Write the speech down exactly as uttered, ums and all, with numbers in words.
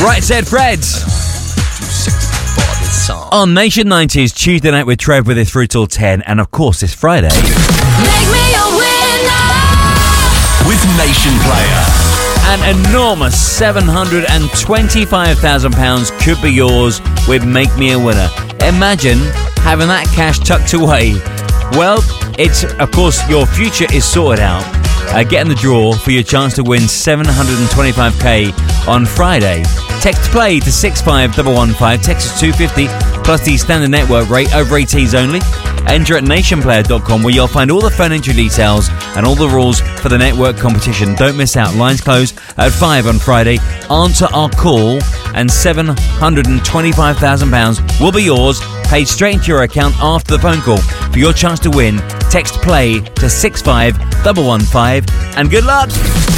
Right Said Fred. On Nation nineties, Tuesday night with Trev with it through till ten. And of course, this Friday. Make me a winner with Nation Player. An enormous seven hundred twenty-five thousand pounds could be yours with Make Me a Winner. Imagine having that cash tucked away. Well, it's, of course, your future is sorted out. Uh, get in the draw for your chance to win seven hundred twenty-five k on Friday. Text play to six five one one five. Text is two fifty plus the standard network rate over eighteens only. Enter at nation player dot com where you'll find all the phone entry details and all the rules for the network competition. Don't miss out. Lines close at five on Friday. Answer our call and seven hundred twenty-five thousand pounds will be yours, paid straight into your account after the phone call. For your chance to win, text play to six five one one five and good luck.